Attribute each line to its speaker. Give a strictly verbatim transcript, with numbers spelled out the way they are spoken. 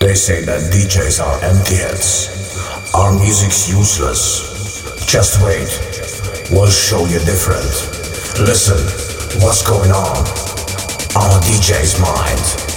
Speaker 1: They say that D Js are empty heads. Our music's useless. Just wait, we'll show you different. Listen, what's going on on a D J's mind?